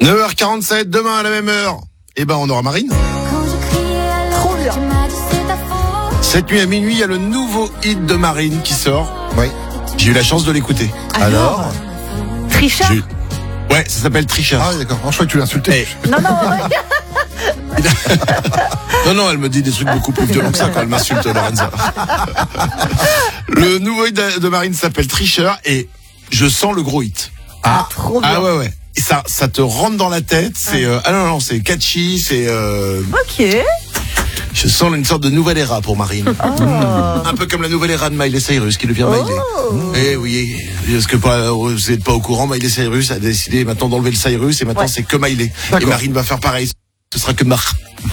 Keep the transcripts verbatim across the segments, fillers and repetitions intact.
neuf heures quarante-sept, demain à la même heure, eh ben on aura Marine. Trop bien. Cette nuit à minuit, il y a le nouveau hit de Marine qui sort. Oui. J'ai eu la chance de l'écouter. Alors, Alors Trichard. J'ai... Ouais, ça s'appelle Trichard. Ah oui, d'accord. Je crois que tu l'insultais. Eh. Non, non, ouais. Non, non, elle me dit des trucs beaucoup plus violents que ça quand elle m'insulte, Lorenza. Le nouveau hit de, de Marine s'appelle Tricheur et je sens le gros hit. Ah, trop bien. Ah ouais, ouais. Et ça, ça te rentre dans la tête. C'est euh, ah non, non, c'est catchy, c'est. Euh, Ok. Je sens une sorte de nouvelle ère pour Marine. Oh. Un peu comme la nouvelle ère de Miley Cyrus qui devient Miley. Oh. Eh oui, parce que pas, vous n'êtes pas au courant, Miley Cyrus a décidé maintenant d'enlever le Cyrus et maintenant Ouais. c'est que Miley. D'accord. Et Marine va faire pareil. Ce sera que Mar.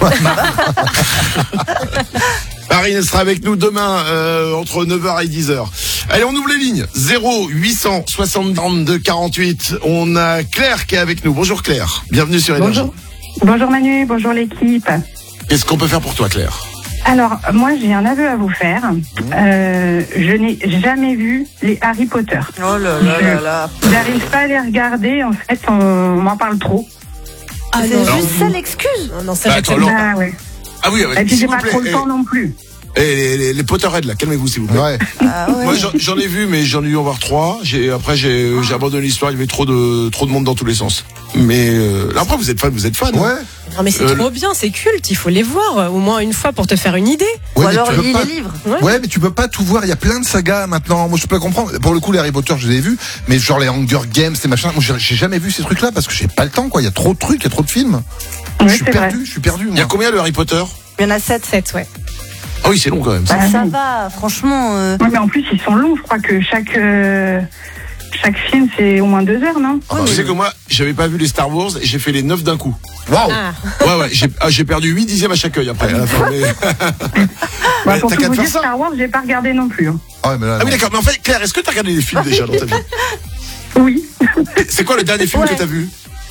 Marine elle sera avec nous demain euh, entre neuf heures et dix heures. Allez, on ouvre les lignes. zéro huit cent soixante-deux quarante-huit. On a Claire qui est avec nous. Bonjour Claire. Bienvenue sur Énergie. Bonjour. Bonjour Manu, bonjour l'équipe. Qu'est-ce qu'on peut faire pour toi Claire? Alors, moi j'ai un aveu à vous faire. Euh, je n'ai jamais vu les Harry Potter. Oh là là là là. J'arrive pas à les regarder, en fait, on, on m'en parle trop. Ah, c'est non. juste ça l'excuse. Non, non, ça Bah, j'accepte attends, pas. Ah ouais. Ah oui, ouais, Et puis s'il j'ai vous pas plaît. trop le Eh, temps non plus. eh, les, les, les Potterheads là, calmez-vous s'il vous plaît. Ouais. Ah ouais. Moi j'en, j'en ai vu mais j'en ai eu en voir trois. J'ai après j'ai, j'ai abandonné l'histoire. Il y avait trop de trop de monde dans tous les sens. Mais euh, là, après vous êtes fan, vous êtes fan. hein. Ouais. Non, mais c'est Euh, trop bien, c'est culte, il faut les voir euh, au moins une fois pour te faire une idée. Ou Ouais, mais alors tu peux lis pas- les livres. Ouais. Ouais, mais tu peux pas tout voir. Il y a plein de sagas maintenant. Moi, je peux pas comprendre. Pour le coup, les Harry Potter, je les ai vus. Mais genre les Hunger Games, ces machins. Moi, j'ai j'ai jamais vu ces trucs-là parce que j'ai pas le temps, quoi. Il y a trop de trucs, il y a trop de films. Ouais, je suis c'est vrai. perdu, je suis perdu. Il y a Moi. combien de Harry Potter? Il y en a sept. sept, ouais. Ah oui, c'est long quand même. Ça. Ah, Ça oui. va, franchement. euh, Ouais, mais en plus ils sont longs, je crois que chaque euh, chaque film c'est au moins deux heures, non? Ah bah Tu oui. sais que moi, j'avais pas vu les Star Wars et j'ai fait les neuf d'un coup. Waouh. Ah, Ouais, ouais, j'ai, ah, j'ai perdu huit dixièmes à chaque œil après. à la fin, mais- Bah, Mais pour t'as tout qu'à vous te faire dire, ça. Star Wars, j'ai pas regardé non plus. hein. Ah ouais, mais là, Ah oui, non. d'accord. Mais en fait, Claire, est-ce que t'as regardé les films déjà dans ta vie? Oui. C'est quoi le dernier film Ouais. que t'as vu?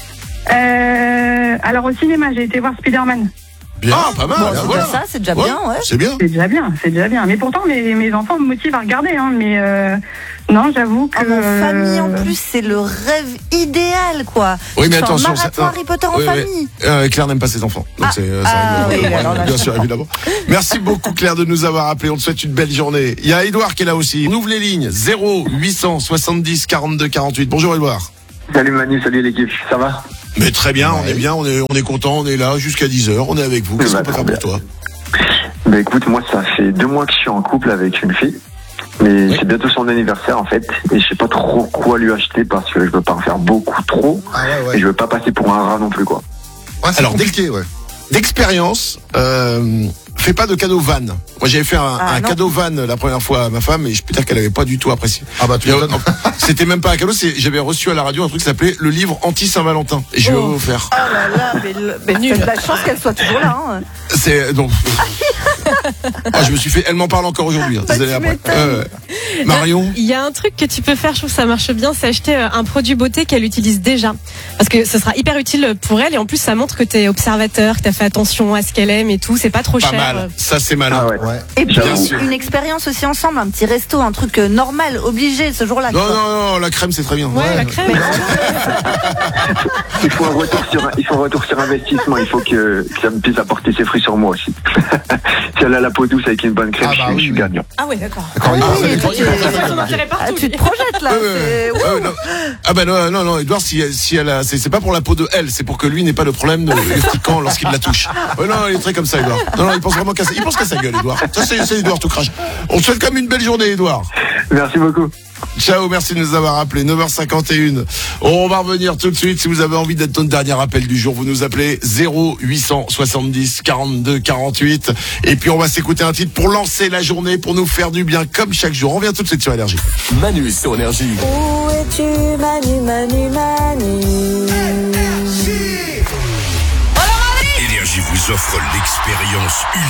Euh, alors au cinéma, j'ai été voir Spider-Man. Bien. Ah, pas mal. Bon, hein, c'est voilà. déjà ça, c'est déjà Ouais, bien, ouais. C'est bien. C'est déjà bien, c'est déjà bien. Mais pourtant, mes, mes enfants me motivent à regarder. Hein, mais euh, non, j'avoue que... En famille, en euh, plus, c'est le rêve idéal, quoi. Oui, mais Tu fais un attention, marathon ça- Harry Potter en Oui, oui. famille. Euh, Claire n'aime pas ses enfants. Donc Ah, c'est, euh, ça ah règle le oui, problème. alors là, bien je sûr, évidemment. Merci beaucoup Claire de nous avoir appelé. On te souhaite une belle journée. Il y a Édouard qui est là aussi. On ouvre les lignes. zéro huit cent soixante-dix quarante-deux quarante-huit. Bonjour Édouard. Salut Manu, salut l'équipe, ça va? Mais très bien, on Ouais. est bien, on est, on est content, on est là jusqu'à dix heures, on est avec vous. Qu'est-ce Bah, qu'on peut faire très pour toi? Bah écoute, moi ça fait deux mois que je suis en couple avec une fille, mais Oui. c'est bientôt son anniversaire en fait, et je sais pas trop quoi lui acheter parce que je veux pas en faire beaucoup trop, Ah ouais, et ouais. je veux pas passer pour un rat non plus quoi. Ouais, c'est Alors, compliqué, ouais. D'expérience, euh, fais pas de cadeau van. Moi j'avais fait un, Ah, un non. cadeau van la première fois à ma femme et je peux dire qu'elle avait pas du tout apprécié. Ah bah tu Il y a- m'étonnes. C'était même pas un cadeau, c'est, j'avais reçu à la radio un truc qui s'appelait le livre anti-Saint-Valentin. Et je lui ai Oh. offert. Oh là là, mais, le- mais Nul. c'est de la chance qu'elle soit toujours là. Hein. C'est donc. Ah, je me suis fait. Elle m'en parle encore aujourd'hui. Hein, Bah, des années tu après. m'étonnes. Euh, Marion. il y a un truc que tu peux faire, je trouve que ça marche bien, c'est acheter euh, un produit beauté qu'elle utilise déjà. Parce que ce sera hyper utile pour elle et en plus ça montre que t'es observateur, que t'as fait attention à ce qu'elle aime et tout, c'est pas trop Pas cher. mal. Ça c'est malin. Ah ouais. Ouais. Et puis Bien sûr. une expérience aussi ensemble, un petit resto, un truc euh, normal, obligé ce jour-là. Non, quoi. non, non, la crème c'est très bien. Ouais, la crème. Il faut un retour sur, il faut un retour sur investissement, il faut que, que ça me puisse apporter ses fruits sur moi aussi. Si elle a la peau douce avec une bonne crème, Ah je, bah suis- oui, je suis oui. gagnant. Ah ouais, d'accord. D'accord, il- Ah oui, ça mais dépend- toi, Tu tu- vois son intérêt Ah, partout. tu te projettes là. Ouais, ouais, c'est- ouais, ouais, non. Ah ben non, non, non, Edouard, si, si elle a, c'est, c'est pas pour la peau de elle, c'est pour que lui n'ait pas le problème de l'estiquant lorsqu'il la touche. Ouais, non, il est très comme ça, Edouard. Non, non, il pense vraiment qu'à ça. Il pense qu'à sa gueule, Edouard. Ça, c'est, c'est Edouard tout crache. On te souhaite quand même une belle journée, Edouard. Merci beaucoup. Ciao, merci de nous avoir appelés. neuf heures cinquante et un. On va revenir tout de suite. Si vous avez envie d'être notre dernier appel du jour, vous nous appelez zéro huit cent soixante-dix quarante-deux quarante-huit. Et puis on va s'écouter un titre pour lancer la journée, pour nous faire du bien comme chaque jour. On revient tout de suite sur Énergie. Manu sur Énergie. Où es-tu, Manu, Manu, Manu? Énergie vous offre l'expérience ultime.